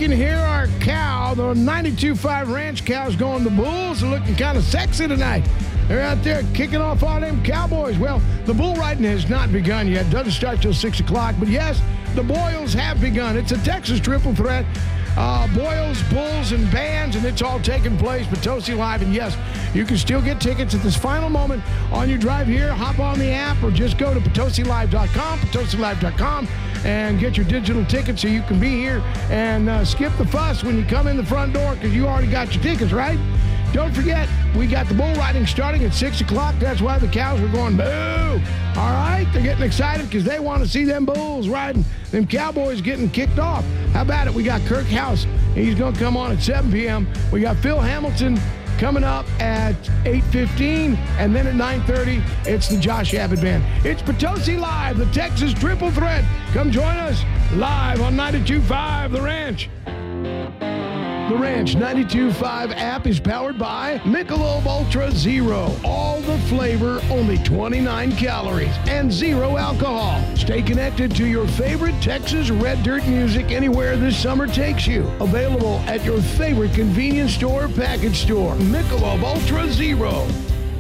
can hear our cow, the 92.5 Ranch cows going. The Bulls are looking kind of sexy tonight. They're out there kicking off all them Cowboys. Well, the bull riding has not begun yet. It doesn't start till 6 o'clock. But yes, the Boils have begun. It's a Texas triple threat. Boils, Bulls, and bands, and it's all taking place. Potosi Live, and yes, you can still get tickets at this final moment on your drive here. Hop on the app or just go to PotosiLive.com, and get your digital tickets so you can be here and skip the fuss when you come in the front door because you already got your tickets, right? Don't forget, we got the bull riding starting at 6 o'clock. That's why the cows are going boo. All right? They're getting excited because they want to see them bulls riding, them Cowboys getting kicked off. How about it? We got Kirk House. He's going to come on at 7 p.m. We got Phil Hamilton coming up at 8:15, and then at 9:30, it's the Josh Abbott Band. It's Potosi Live, the Texas Triple Threat. Come join us live on 92.5 The Ranch. The Ranch 92.5 app is powered by Michelob Ultra Zero. All the flavor, only 29 calories, and zero alcohol. Stay connected to your favorite Texas Red Dirt music anywhere this summer takes you. Available at your favorite convenience store or package store. Michelob Ultra Zero.